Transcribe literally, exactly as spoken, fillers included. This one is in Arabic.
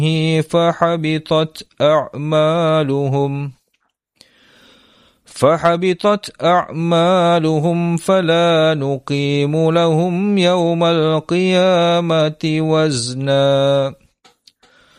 فحبطت أعمالهم فحبطت أعمالهم فلا نقيم لهم يوم القيامة وزنا